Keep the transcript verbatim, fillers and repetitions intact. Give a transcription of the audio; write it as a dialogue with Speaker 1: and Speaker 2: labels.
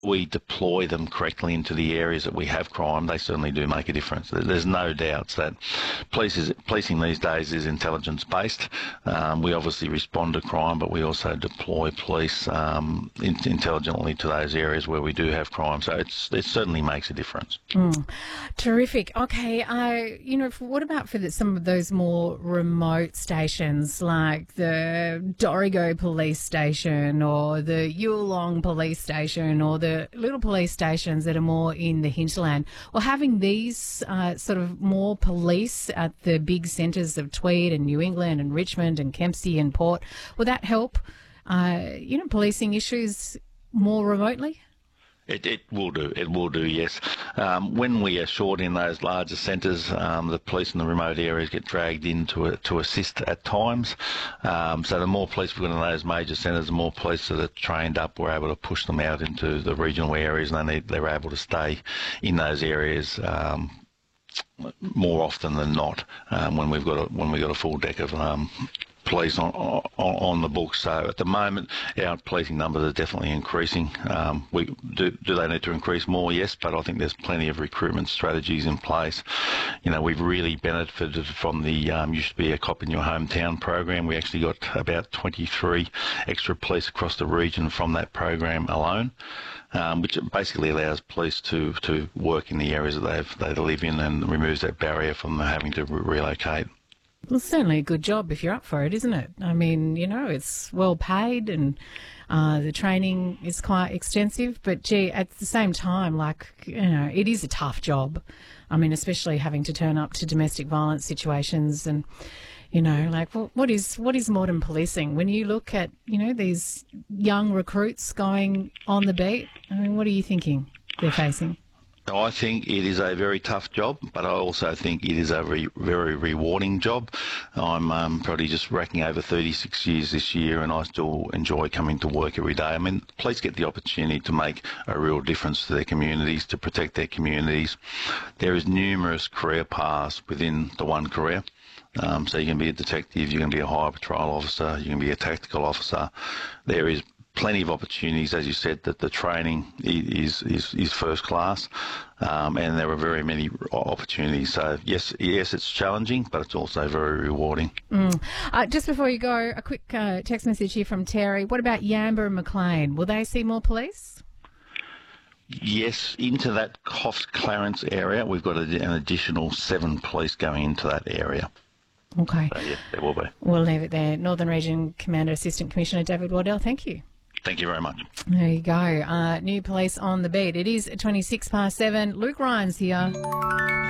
Speaker 1: we deploy them correctly into the areas that we have crime, they certainly do make a difference. There's no doubts that police is, policing these days is intelligence-based. Um, we obviously respond to crime, but we also deploy police um, in, intelligently to those areas where we do have crime. So it's, it certainly makes a difference.
Speaker 2: Mm. Terrific. Okay, uh, you know, for, what about for the, some of those more remote stations like the Dorrigo Police Station or the Yulong Police Station or the little police stations that are more in the hinterland? Or having these uh, sort of more police at the big centres of Tweed and New England and Richmond and Kempsey and Port, will that help, uh, you know, policing issues more remotely?
Speaker 1: It, it will do. It will do, yes. Um, when we are short in those larger centres, um, the police in the remote areas get dragged in to, to assist at times. Um, so the more police we've got in those major centres, the more police that are trained up, we're able to push them out into the regional areas, and they, they're able to stay in those areas um, more often than not um, when we've got a, when we've got a full deck of um, police on, on on the books. So at the moment, our policing numbers are definitely increasing. Um, we do do they need to increase more? Yes, but I think there's plenty of recruitment strategies in place. You know, we've really benefited from the um, used to be a cop in your hometown program. We actually got about twenty-three extra police across the region from that program alone. Um, which basically allows police to, to work in the areas that they've, they live in and removes that barrier from them having to re- relocate.
Speaker 2: Well, it's certainly a good job if you're up for it, isn't it? I mean, you know, it's well paid and uh, the training is quite extensive, but gee, at the same time, like, you know, it is a tough job. I mean, especially having to turn up to domestic violence situations and, you know, like, what, what is what is modern policing? When you look at, you know, these young recruits going on the beat, I mean, what are you thinking they're facing?
Speaker 1: I think it is a very tough job, but I also think it is a re- very rewarding job. I'm um, probably just racking over thirty-six years this year, and I still enjoy coming to work every day. I mean, police get the opportunity to make a real difference to their communities, to protect their communities. There is numerous career paths within the one career. Um, so you can be a detective, you can be a highway patrol officer, you can be a tactical officer. There is plenty of opportunities, as you said, that the training is is, is first class, um, and there are very many opportunities. So yes, yes, it's challenging, but it's also very rewarding.
Speaker 2: Mm. Uh, just before you go, a quick uh, text message here from Terry. What about Yamba and Maclean? Will they see more police?
Speaker 1: Yes, into that Coffs Clarence area, we've got a, an additional seven police going into that area.
Speaker 2: Okay.
Speaker 1: So, yeah, there will be.
Speaker 2: We'll leave it there. Northern Region Commander Assistant Commissioner David Waddell, thank you.
Speaker 1: Thank you very much.
Speaker 2: There you go. Uh, new police on the beat. It is twenty-six past seven. Luke Ryan's here.